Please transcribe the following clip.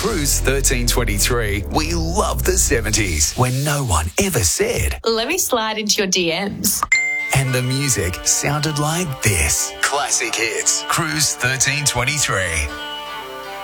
Cruise 1323, we love the 70s when no one ever said, "Let me slide into your DMs." And the music sounded like this. Classic Hits, Cruise 1323.